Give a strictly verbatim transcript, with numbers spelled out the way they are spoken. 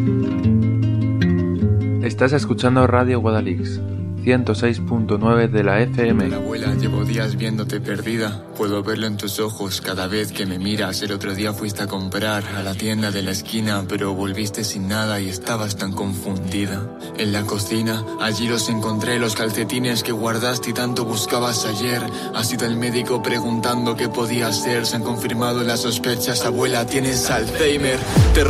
Estás escuchando Radio Guadalix, ciento seis punto nueve de la F M. La abuela, llevo días viéndote perdida. Puedo verlo en tus ojos cada vez que me miras. El otro día fuiste a comprar a la tienda de la esquina, pero volviste sin nada y estabas tan confundida. En la cocina, allí los encontré, los calcetines que guardaste y tanto buscabas ayer. Ha sido el médico preguntando qué podía ser. Se han confirmado las sospechas, abuela, tienes Alzheimer. Te